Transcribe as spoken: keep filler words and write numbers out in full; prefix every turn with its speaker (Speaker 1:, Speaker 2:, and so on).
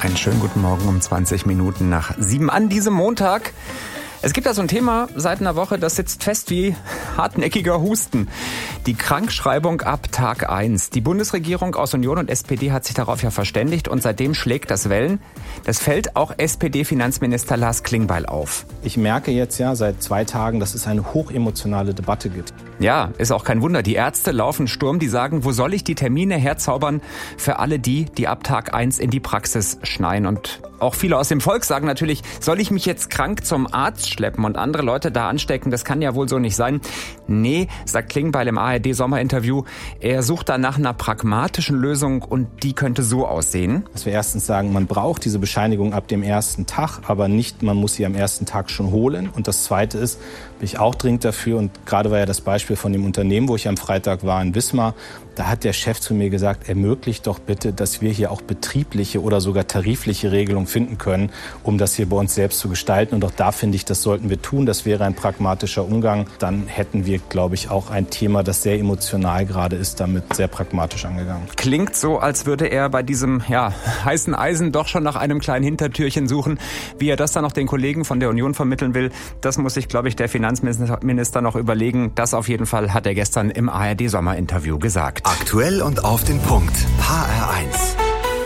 Speaker 1: Einen schönen guten Morgen um zwanzig Minuten nach sieben an diesem Montag. Es gibt da so ein Thema seit einer Woche, das sitzt fest wie hartnäckiger Husten. Die Krankschreibung ab Tag eins. Die Bundesregierung aus Union und S P D hat sich darauf ja verständigt und seitdem schlägt das Wellen. Das fällt auch S P D-Finanzminister Lars Klingbeil auf.
Speaker 2: Ich merke jetzt ja seit zwei Tagen, dass es eine hochemotionale Debatte gibt.
Speaker 1: Ja, ist auch kein Wunder. Die Ärzte laufen Sturm, die sagen, wo soll ich die Termine herzaubern für alle die, die ab Tag eins in die Praxis schneien. Und auch viele aus dem Volk sagen natürlich, soll ich mich jetzt krank zum Arzt schleppen und andere Leute da anstecken? Das kann ja wohl so nicht sein. Nee, sagt Klingbeil im A R D-Sommerinterview. Er sucht da nach einer pragmatischen Lösung und die könnte so aussehen.
Speaker 2: Dass wir erstens sagen, man braucht diese Bescheinigung ab dem ersten Tag, aber nicht, man muss sie am ersten Tag schon holen. Und das Zweite ist, bin ich auch dringend dafür, und gerade war ja das Beispiel von dem Unternehmen, wo ich am Freitag war in Wismar, da hat der Chef zu mir gesagt, ermöglicht doch bitte, dass wir hier auch betriebliche oder sogar tarifliche Regelungen finden können, um das hier bei uns selbst zu gestalten. Und auch da finde ich, das sollten wir tun. Das wäre ein pragmatischer Umgang. Dann hätten wir, glaube ich, auch ein Thema, das sehr emotional gerade ist, damit sehr pragmatisch angegangen.
Speaker 1: Klingt so, als würde er bei diesem ja, heißen Eisen doch schon nach einem kleinen Hintertürchen suchen. Wie er das dann auch den Kollegen von der Union vermitteln will, das muss sich, glaube ich, der Finanzminister noch überlegen. Das auf jeden Fall hat er gestern im A R D-Sommerinterview gesagt.
Speaker 3: Aktuell und auf den Punkt. H R eins.